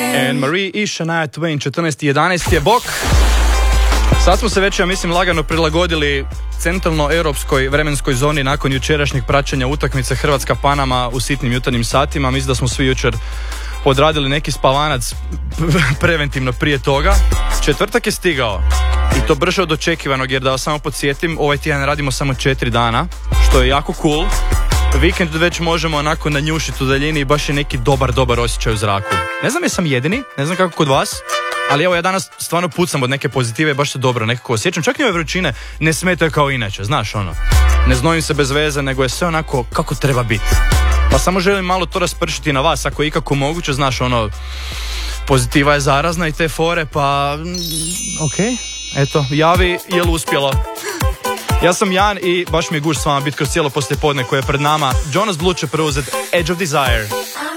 Anne-Marie i Shania Twain, 14.11 je bok. Sad smo se već, ja mislim, lagano prilagodili centralno-europskoj vremenskoj zoni nakon jučerašnjeg praćenja utakmice Hrvatska-Panama u sitnim jutarnjim satima. Mislim da smo svi jučer odradili neki spavanac preventivno prije toga. Četvrtak je stigao i to brže od očekivanog, jer da vas samo podsjetim, ovaj tjedan radimo samo 4 dana, što je jako cool. Vikend već možemo onako nanjušiti u daljini i baš je neki dobar osjećaj u zraku. Ne znam jesam jedini, ne znam kako kod vas, ali evo ja danas stvarno pucam od neke pozitive i baš se dobro nekako osjećam. Čak ni ove vrućine ne smetaju kao inače, znaš ono. Ne znojim se bez veze, nego je sve onako kako treba biti. Pa samo želim malo to raspršiti na vas, ako je ikako moguće, znaš ono, pozitiva je zarazna i te fore, pa okej, eto, javi, jel uspjelo? Ja sam Jan i baš mi je gušt s vama biti kroz cijelo poslijepodne koje je pred nama. Jonas Blue će preuzeti Edge of Desire.